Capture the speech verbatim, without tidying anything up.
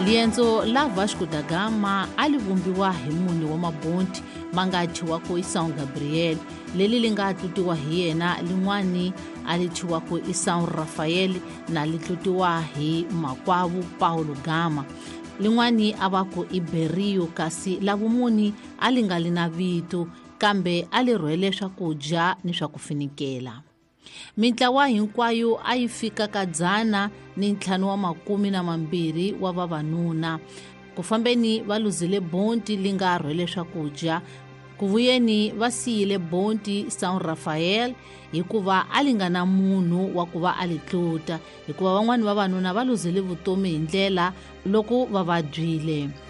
Lienzo la Vasco da Gama ali vumbiwa hi mune wa mabonti manga chiwako i São Gabriel, leli linga tlutiwa hi yena, lin'wani ali chiwako i São Rafael na li tlutiwa hi makwavu Paulo Gama, lin'wani avako i Berio, kasi lavumuni ali nga lina vito kambe ali rhwele swakudya ni swa ku finikela. Mitlawa hinkwayo a yi fika ka dzana ni ntlhanu wa makumi na mambirhi wa vavanuna. Ku fambeni va luzile bonti linga rhwele swakudya, ku vuyeni va siyile bonti São Rafael hikuva a li nga na munhu wa ku va a li tluta, hikuva van'wani vavanuna va luzile vutomi hi ndlela loko va vabyile.